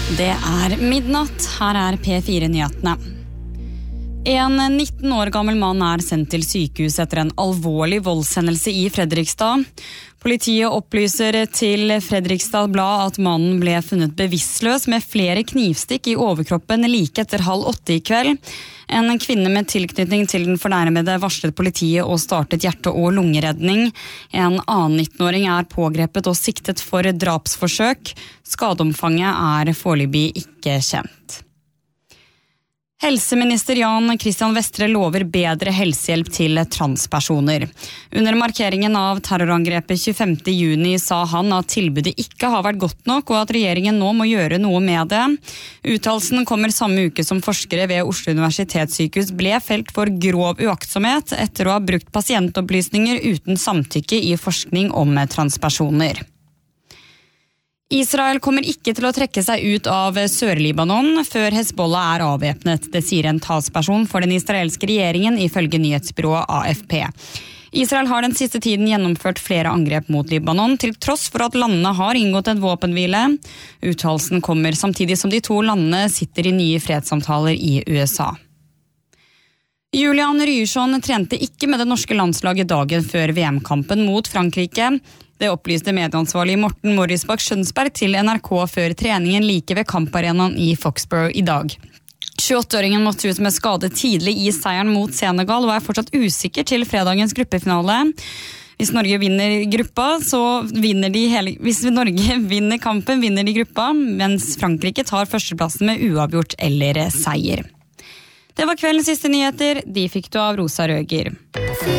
Det midnatt, her P4-nyhetene. En 19 år gammel mann sendt til sykehus etter en alvorlig voldshendelse i Fredrikstad. Politiet opplyser til Fredrikstad Blad at mannen ble funnet bevisstløs med flere knivstikk i overkroppen like etter 7:30 i kveld. En kvinne med tilknytning til den fornærmede varslet politiet og startet hjerte- og lungeredning. En annen 19-åring pågrepet og siktet for drapsforsøk. Skadeomfanget foreløpig ikke kjent. Helseminister Jan Christian Vestre lover bedre helsehjelp til transpersoner. Under markeringen av terrorangrepet 25. juni sa han at tilbudet ikke har vært godt nok, og at regjeringen nå må gjøre noe med det. Uttalelsen kommer samme uke som forskere ved Oslo Universitetssykehus ble felt for grov uaktsomhet etter å ha brukt pasientopplysninger uten samtykke i forskning om transpersoner. Israel kommer ikke til å trekke seg ut av Sør-Libanon før Hezbollah avvæpnet, det sier en talsperson for den israelske regjeringen ifølge nyhetsbyrået AFP. Israel har den siste tiden gjennomført flere angrep mot Libanon, til tross for at landene har inngått en våpenhvile. Uttalelsen kommer samtidig som de to landene sitter i nye fredssamtaler i USA. Julian Ryerson trente ikke med det norske landslaget dagen før VM-kampen mot Frankrike. Det opplyste medieansvarlig Morten Morrisbakk Skjønsberg til NRK før treningen like ved kamparenaen i Foxborough i dag. 28-åringen måtte ut med skade tidlig i seieren mot Senegal og fortsatt usikker til fredagens gruppefinale. Hvis Norge vinner gruppa, så vinner de hvis Norge vinner kampen, vinner de gruppa, mens Frankrike tar førsteplassen med uavgjort eller seier. Det var kveldens siste nyheter. De fikk du av Rosa Røger.